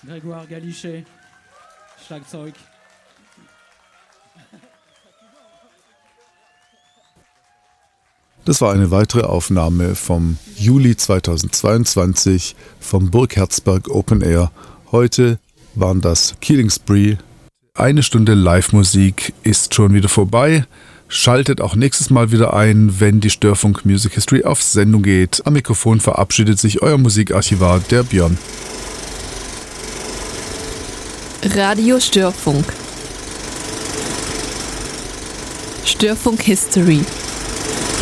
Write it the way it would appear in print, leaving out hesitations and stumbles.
Grégoire Galichet, Schlagzeug. Das war eine weitere Aufnahme vom Juli 2022 vom Burg Herzberg Open Air. Heute waren das Killing Spree. Eine Stunde Live-Musik ist schon wieder vorbei. Schaltet auch nächstes Mal wieder ein, wenn die Störfunk Music History auf Sendung geht. Am Mikrofon verabschiedet sich euer Musikarchivar, der Björn. Radio Störfunk. Störfunk History.